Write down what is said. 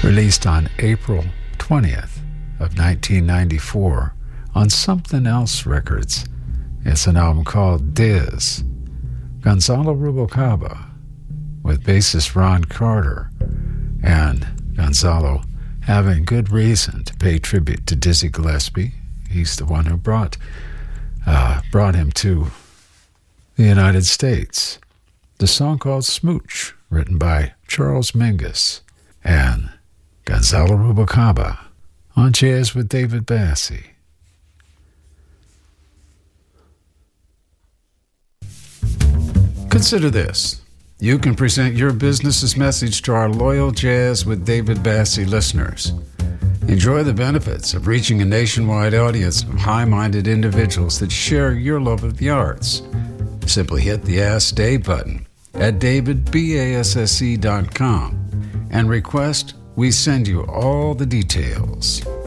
Released on April 20th of 1994 on Something Else Records. It's an album called Diz. Gonzalo Rubalcaba with bassist Ron Carter, and Gonzalo having good reason to pay tribute to Dizzy Gillespie. He's the one who brought him to the United States. The song called Smooch, written by Charles Mingus, and Gonzalo Rubalcaba on Jazz with David Bassie. Consider this. You can present your business's message to our loyal Jazz with David Bassie listeners. Enjoy the benefits of reaching a nationwide audience of high-minded individuals that share your love of the arts. Simply hit the Ask Dave button at davidbasse.com and request we send you all the details.